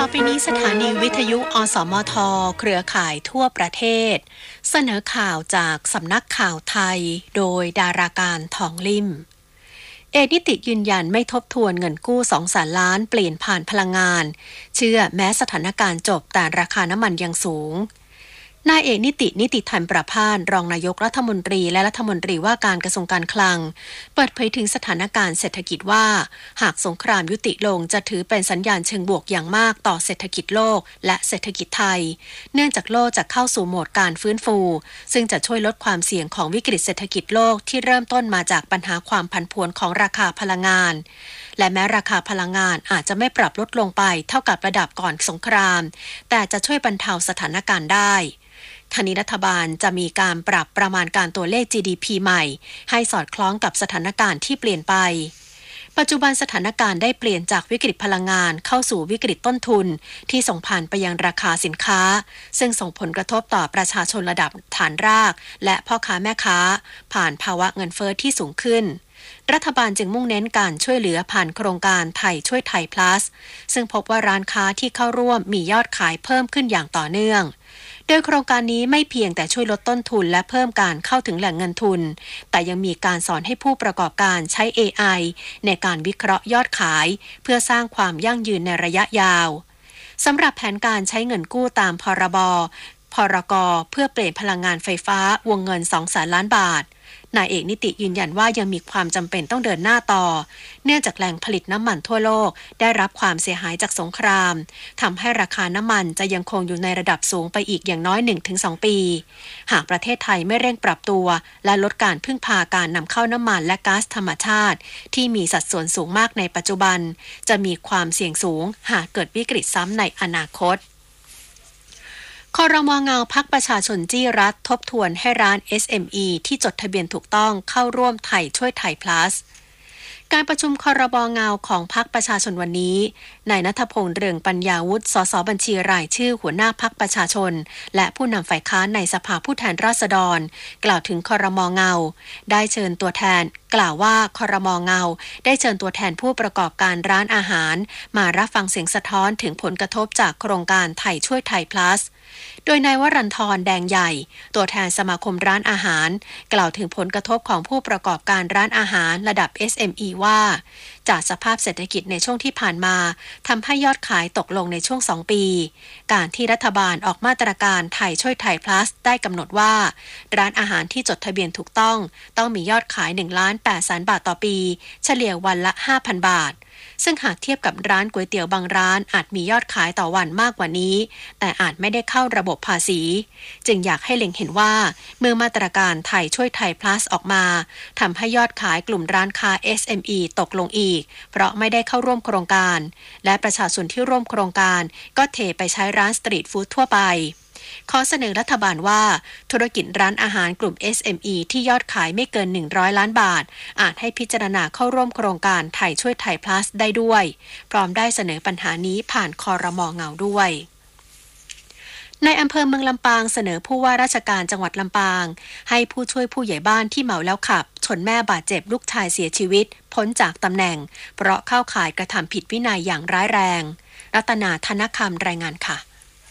ไปนี้สถานีวิทยุอสมทเครือข่ายทั่วประเทศเสนอข่าวจากสำนักข่าวไทยโดยดาราการทองลิ่มนิติยืนยันไม่ทบทวนเงินกู้2 แสนล้านเปลี่ยนผ่านพลังงานเชื่อแม้สถานการณ์จบแต่ราคาน้ำมันยังสูงนายเอกนิติธรรมประภาสรองนายกรัฐมนตรีและรัฐมนตรีว่าการกระทรวงการคลังเปิดเผยถึงสถานการณ์เศรษฐกิจว่าหากสงครามยุติลงจะถือเป็นสัญญาณเชิงบวกอย่างมากต่อเศรษฐกิจโลกและเศรษฐกิจไทยเนื่องจากโลกจะเข้าสู่โหมดการฟื้นฟูซึ่งจะช่วยลดความเสี่ยงของวิกฤตเศรษฐกิจโลกที่เริ่มต้นมาจากปัญหาความผันผวนของราคาพลังงานและแม้ราคาพลังงานอาจจะไม่ปรับลดลงไปเท่ากับระดับก่อนสงครามแต่จะช่วยบรรเทาสถานการณ์ได้ทางนี้รัฐบาลจะมีการปรับประมาณการตัวเลข GDP ใหม่ให้สอดคล้องกับสถานการณ์ที่เปลี่ยนไปปัจจุบันสถานการณ์ได้เปลี่ยนจากวิกฤตพลังงานเข้าสู่วิกฤตต้นทุนที่ส่งผ่านไปยังราคาสินค้าซึ่งส่งผลกระทบต่อประชาชนระดับฐานรากและพ่อค้าแม่ค้าผ่านภาวะเงินเฟ้อที่สูงขึ้นรัฐบาลจึงมุ่งเน้นการช่วยเหลือผ่านโครงการไทยช่วยไทย plus ซึ่งพบว่าร้านค้าที่เข้าร่วมมียอดขายเพิ่มขึ้นอย่างต่อเนื่องโดยโครงการนี้ไม่เพียงแต่ช่วยลดต้นทุนและเพิ่มการเข้าถึงแหล่งเงินทุนแต่ยังมีการสอนให้ผู้ประกอบการใช้ AI ในการวิเคราะห์ยอดขายเพื่อสร้างความยั่งยืนในระยะยาวสำหรับแผนการใช้เงินกู้ตามพรก.เพื่อเปลี่ยนพลังงานไฟฟ้าวงเงิน 2 แสนล้านบาทนายเอกนิติยืนยันว่ายังมีความจำเป็นต้องเดินหน้าต่อเนื่องจากแหล่งผลิตน้ำมันทั่วโลกได้รับความเสียหายจากสงครามทำให้ราคาน้ำมันจะยังคงอยู่ในระดับสูงไปอีกอย่างน้อย 1-2 ปีหากประเทศไทยไม่เร่งปรับตัวและลดการพึ่งพาการนำเข้าน้ำมันและก๊าซธรรมชาติที่มีสัดส่วนสูงมากในปัจจุบันจะมีความเสี่ยงสูงหากเกิดวิกฤตซ้ำในอนาคตครม.เงาพรรคประชาชนจี้รัฐทบทวนให้ร้าน SME ที่จดทะเบียนถูกต้องเข้าร่วมไทยช่วยไทย plus การประชุมครม.เงาของพรรคประชาชนวันนี้นายณัฐพงษ์เรืองปัญญาวุฒิ สส.บัญชีรายชื่อหัวหน้าพรรคประชาชนและผู้นำฝ่ายค้านในสภาผู้แทนราษฎรกล่าวถึงครม.เงาได้เชิญตัวแทนกล่าวว่าครม.เงาได้เชิญตัวแทนผู้ประกอบการร้านอาหารมารับฟังเสียงสะท้อนถึงผลกระทบจากโครงการไทยช่วยไทย plusโดยนายวรันทรแดงใหญ่ตัวแทนสมาคมร้านอาหารกล่าวถึงผลกระทบของผู้ประกอบการร้านอาหารระดับ SME ว่าจากสภาพเศรษฐกิจในช่วงที่ผ่านมาทำให้ยอดขายตกลงในช่วง2 ปีการที่รัฐบาลออกมาตรการไทยช่วยไทย plus ได้กำหนดว่าร้านอาหารที่จดทะเบียนถูกต้องมียอดขาย 1,800,000 บาทต่อปีเฉลี่ยวันละ 5,000 บาทซึ่งหากเทียบกับร้านก๋วยเตี๋ยวบางร้านอาจมียอดขายต่อวันมากกว่านี้แต่อาจไม่ได้เข้าระบบภาษีจึงอยากให้เล็งเห็นว่าเมื่อมาตรการไทยช่วยไทย plus ออกมาทำให้ยอดขายกลุ่มร้านค้า SME ตกลงอีกเพราะไม่ได้เข้าร่วมโครงการและประชาชนที่ร่วมโครงการก็เทไปใช้ร้านสตรีทฟู้ดทั่วไปขอเสนอรัฐบาลว่าธุรกิจร้านอาหารกลุ่ม SME ที่ยอดขายไม่เกิน100 ล้านบาทอาจให้พิจารณาเข้าร่วมโครงการไทยช่วยไทย plus ได้ด้วยพร้อมได้เสนอปัญหานี้ผ่านครม.เงาด้วยในอำเภอเมืองลำปางเสนอผู้ว่าราชการจังหวัดลำปางให้ผู้ช่วยผู้ใหญ่บ้านที่เมาแล้วขับชนแม่บาดเจ็บลูกชายเสียชีวิตพ้นจากตำแหน่งเพราะเข้าข่ายกระทำผิดวินัยอย่างร้ายแรงรัตนาธนคำรายงานค่ะ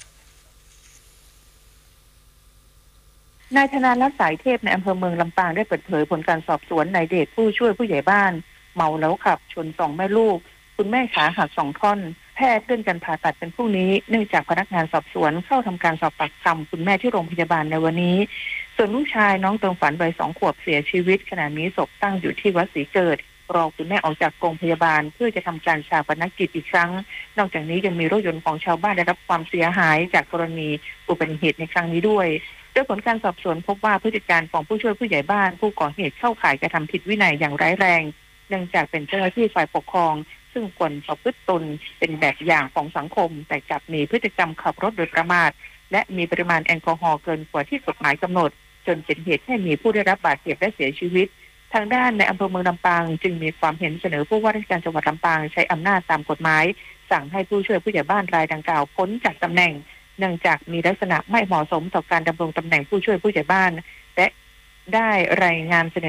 นายธนารัตน์สายเทพในอำเภอเมืองลำปางได้เปิดเผยผลการสอบสวนนายเดชผู้ช่วยผู้ใหญ่บ้านเมาแล้วขับชน2 แม่ลูกคุณแม่ขาหัก2 ท่อนแพทย์เลื่อนการผ่าตัดเป็นพรุ่งนี้เนื่องจากพนักงานสอบสวนเข้าทำการสอบปากคำคุณแม่ที่โรงพยาบาลในวันนี้ส่วนลูกชายน้องเติมฝันวัย2 ขวบเสียชีวิตขณะนี้ศพตั้งอยู่ที่วัดศรีเกิดรอคุณแม่ออกจากโรงพยาบาลเพื่อจะทำการฌาปนกิจอีกครั้งนอกจากนี้ยังมีรถยนต์ของชาวบ้านได้รับความเสียหายจากกรณีอุบัติเหตุในครั้งนี้ด้วยโดยผลการสอบสวนพบว่าพฤติการของผู้ช่วยผู้ใหญ่บ้านผู้ก่อเหตุเข้าข่ายกระทำผิดวินัยอย่างร้ายแรงเนื่องจากเป็นเจ้าหน้าที่ฝ่ายปกครองซึ่งควรประพฤติตนเป็นแบบอย่างของสังคมแต่กลับมีพฤติกรรมขับรถโดยประมาทและมีปริมาณแอลกอฮอล์เกินกว่าที่กฎหมายกำหนดจนเป็นเหตุให้มีผู้ได้รับบาดเจ็บและเสียชีวิตทางด้านในอำเภอเมืองลำปางจึงมีความเห็นเสนอผู้ว่าราชการจังหวัดลำปางใช้อำนาจตามกฎหมายสั่งให้ผู้ช่วยผู้ใหญ่บ้านรายดังกล่าวพ้นจากตำแหน่งเนื่องจากมีลักษณะไม่เหมาะสมต่อการดำรงตำแหน่งผู้ช่วยผู้ใหญ่บ้านและได้รายงานเสนอ